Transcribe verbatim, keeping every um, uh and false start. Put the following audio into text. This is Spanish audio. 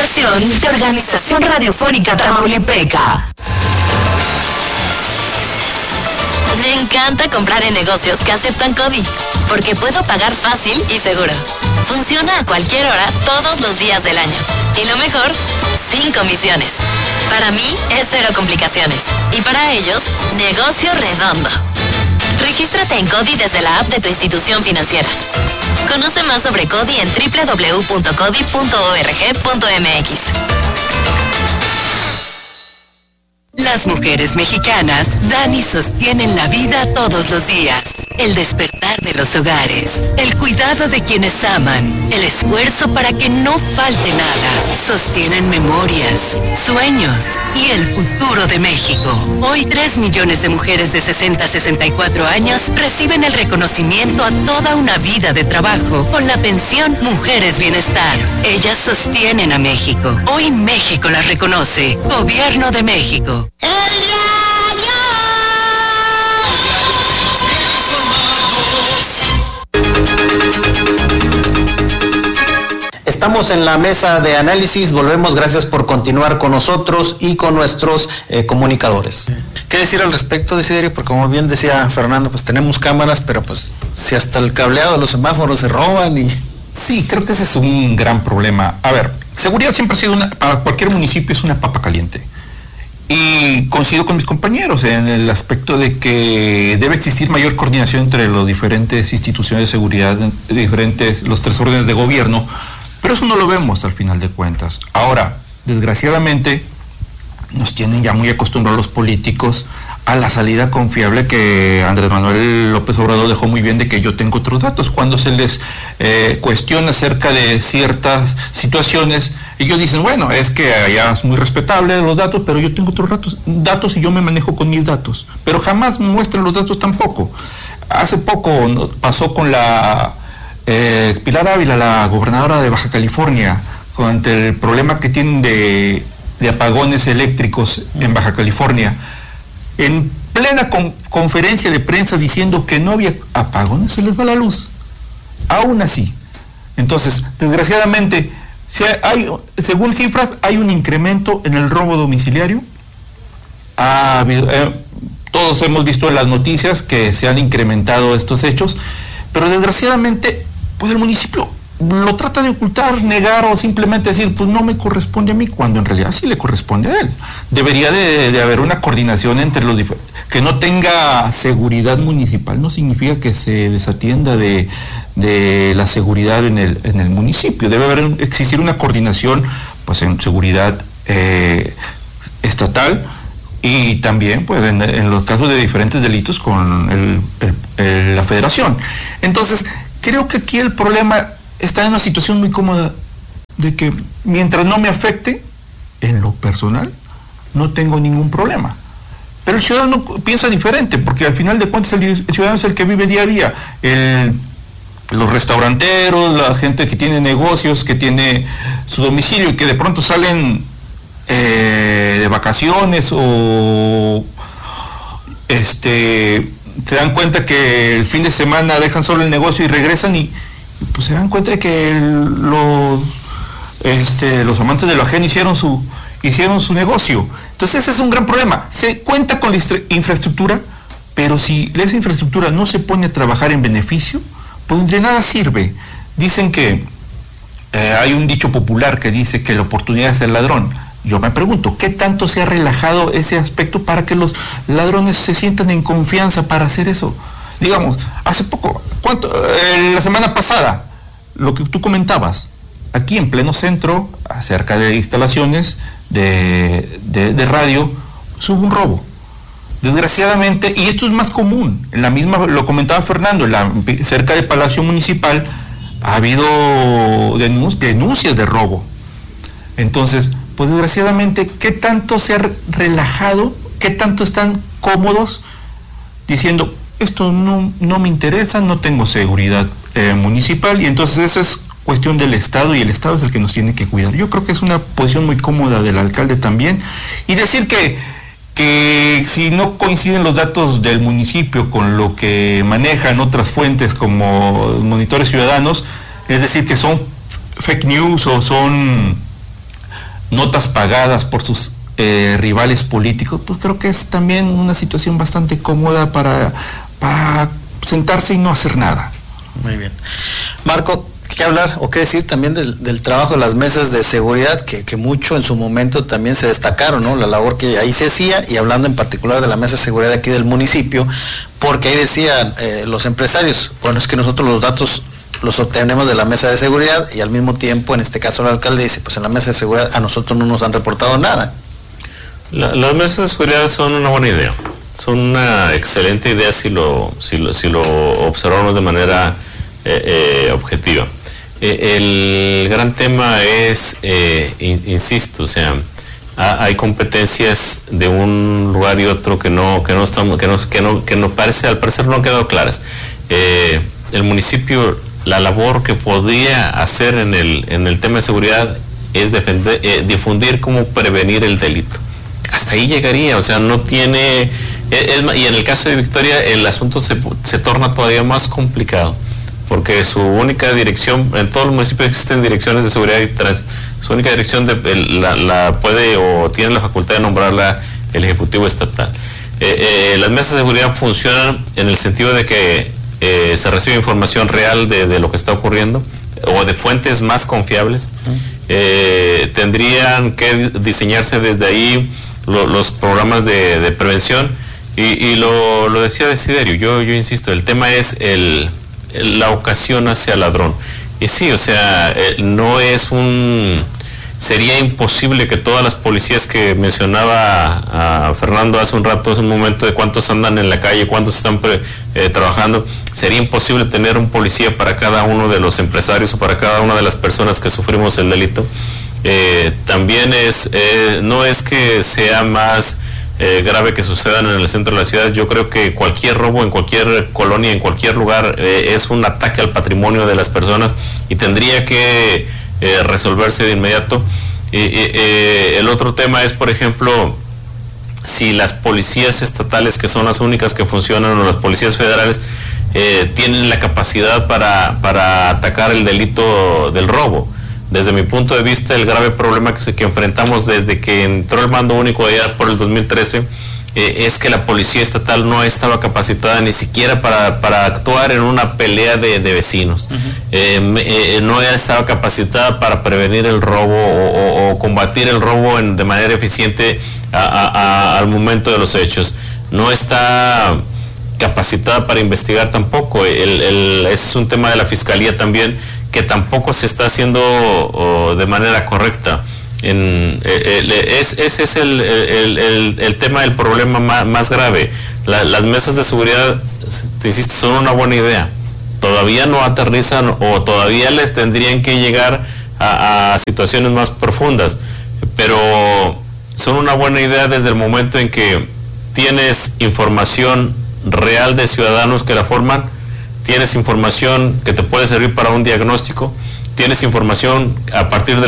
estación de Organización Radiofónica Tamaulipeca. Me encanta comprar en negocios que aceptan CODI, porque puedo pagar fácil y seguro. Funciona a cualquier hora, todos los días del año. Y lo mejor, sin comisiones. Para mí es cero complicaciones. Y para ellos, negocio redondo. Regístrate en CODI desde la app de tu institución financiera. Conoce más sobre CODI en doble u doble u doble u punto codi punto org punto m x. Las mujeres mexicanas dan y sostienen la vida todos los días. El despertar de los hogares, el cuidado de quienes aman, el esfuerzo para que no falte nada. Sostienen memorias, sueños y el futuro de México. Hoy tres millones de mujeres de sesenta a sesenta y cuatro años reciben el reconocimiento a toda una vida de trabajo con la pensión Mujeres Bienestar. Ellas sostienen a México. Hoy México las reconoce. Gobierno de México. Estamos en la mesa de análisis, volvemos, gracias por continuar con nosotros y con nuestros eh, comunicadores. ¿Qué decir al respecto, Desiderio? Porque como bien decía Fernando, pues tenemos cámaras, pero pues si hasta el cableado de los semáforos se roban y... Sí, creo que ese es un gran problema. A ver, seguridad siempre ha sido una, para cualquier municipio es una papa caliente. Y coincido con mis compañeros en el aspecto de que debe existir mayor coordinación entre las diferentes instituciones de seguridad, diferentes, los tres órdenes de gobierno, pero eso no lo vemos al final de cuentas. Ahora, desgraciadamente, nos tienen ya muy acostumbrados los políticos a la salida confiable que Andrés Manuel López Obrador dejó muy bien de que yo tengo otros datos. Cuando se les eh, cuestiona acerca de ciertas situaciones, ellos dicen, bueno, es que allá es muy respetable los datos, pero yo tengo otros datos, datos y yo me manejo con mis datos. Pero jamás muestran los datos tampoco. Hace poco pasó con la eh, Pilar Ávila, la gobernadora de Baja California, ante el problema que tienen de, de apagones eléctricos en Baja California. En plena con, conferencia de prensa diciendo que no había apagones, se les va la luz. Aún así. Entonces, desgraciadamente, si hay, según cifras, hay un incremento en el robo domiciliario. Ha habido, eh, todos hemos visto en las noticias que se han incrementado estos hechos, pero desgraciadamente, pues el municipio lo trata de ocultar, negar o simplemente decir, pues no me corresponde a mí, cuando en realidad sí le corresponde a él. Debería de, de haber una coordinación entre los diferentes. Que no tenga seguridad municipal no significa que se desatienda de, de la seguridad en el, en el municipio. Debe haber, existir una coordinación pues en seguridad eh, estatal y también pues en, en los casos de diferentes delitos con el, el, el, la federación. Entonces, creo que aquí el problema está en una situación muy cómoda de que mientras no me afecte en lo personal, no tengo ningún problema. Pero el ciudadano piensa diferente, porque al final de cuentas el, el ciudadano es el que vive día a día. El, los restauranteros, la gente que tiene negocios, que tiene su domicilio y que de pronto salen eh, de vacaciones o este se dan cuenta que el fin de semana dejan solo el negocio y regresan y pues se dan cuenta de que el, los, este, los amantes de lo ajeno hicieron su, hicieron su negocio. Entonces ese es un gran problema. Se cuenta con la infraestructura, pero si esa infraestructura no se pone a trabajar en beneficio, pues de nada sirve. Dicen que eh, hay un dicho popular que dice que la oportunidad es el ladrón. Yo me pregunto, ¿qué tanto se ha relajado ese aspecto para que los ladrones se sientan en confianza para hacer eso? Digamos, hace poco, ¿cuánto? Eh, la semana pasada, lo que tú comentabas, aquí en pleno centro, cerca de instalaciones de, de, de radio, hubo un robo. Desgraciadamente, y esto es más común, en la misma, lo comentaba Fernando, en la, cerca del Palacio Municipal ha habido denun- denuncias de robo. Entonces, pues desgraciadamente, ¿qué tanto se ha relajado? ¿Qué tanto están cómodos diciendo, esto no, no me interesa, no tengo seguridad eh, municipal? Y entonces eso es cuestión del Estado y el Estado es el que nos tiene que cuidar. Yo creo que es una posición muy cómoda del alcalde también. Y decir que, que si no coinciden los datos del municipio con lo que manejan otras fuentes como monitores ciudadanos, es decir, que son fake news o son notas pagadas por sus eh, rivales políticos, pues creo que es también una situación bastante cómoda para, para sentarse y no hacer nada. Muy bien. Marco, ¿qué hablar o qué decir también del, del trabajo de las mesas de seguridad, que, que mucho en su momento también se destacaron, ¿no? La labor que ahí se hacía, y hablando en particular de la mesa de seguridad aquí del municipio, porque ahí decían eh, los empresarios, bueno, es que nosotros los datos los obtenemos de la mesa de seguridad, y al mismo tiempo, en este caso el alcalde dice, pues en la mesa de seguridad a nosotros no nos han reportado nada. La, las mesas de seguridad son una buena idea, son una excelente idea si lo, si lo, si lo observamos de manera eh, eh, objetiva. Eh, el gran tema es, eh, in, insisto, o sea, ha, hay competencias de un lugar y otro que no, que no estamos, que no, que no, que no parece, al parecer no han quedado claras. Eh, el municipio, la labor que podría hacer en el, en el tema de seguridad es defender, eh, difundir cómo prevenir el delito. Hasta ahí llegaría, o sea, no tiene, es, es, y en el caso de Victoria el asunto se, se torna todavía más complicado, porque su única dirección, en todos los municipios existen direcciones de seguridad y tránsito, su única dirección de, la, la puede o tiene la facultad de nombrarla el Ejecutivo Estatal. Eh, eh, las mesas de seguridad funcionan en el sentido de que eh, se recibe información real de, de lo que está ocurriendo, o de fuentes más confiables. Eh, tendrían que diseñarse desde ahí lo, los programas de, de prevención, y, y lo, lo decía Desiderio, yo, yo insisto, el tema es el, el, la ocasión hacia el ladrón. Y sí, o sea, eh, no es un... Sería imposible que todas las policías que mencionaba a Fernando hace un rato, hace un momento, de cuántos andan en la calle, cuántos están pre, eh, trabajando, sería imposible tener un policía para cada uno de los empresarios o para cada una de las personas que sufrimos el delito. Eh, también es, eh, no es que sea más eh, grave que sucedan en el centro de la ciudad. Yo creo que cualquier robo en cualquier colonia, en cualquier lugar, eh, es un ataque al patrimonio de las personas y tendría que eh, resolverse de inmediato. Eh, eh, eh, el otro tema es, por ejemplo, si las policías estatales, que son las únicas que funcionan, o las policías federales, eh, tienen la capacidad para, para atacar el delito del robo. Desde mi punto de vista, el grave problema que, se, que enfrentamos desde que entró el mando único allá por el dos mil trece eh, es que la policía estatal no estaba capacitada ni siquiera para, para actuar en una pelea de, de vecinos. Uh-huh. eh, eh, no estaba capacitada para prevenir el robo o, o, o combatir el robo en, de manera eficiente a, a, a, al momento de los hechos. No está capacitada para investigar tampoco. El, el, ese es un tema de la fiscalía también, que tampoco se está haciendo oh, de manera correcta. En, el, es, ese es el, el, el, el tema del problema más, más grave. La, las mesas de seguridad, te insisto, son una buena idea. Todavía no aterrizan, o todavía les tendrían que llegar a, a situaciones más profundas, pero son una buena idea desde el momento en que tienes información real de ciudadanos que la forman, tienes información que te puede servir para un diagnóstico, tienes información a partir de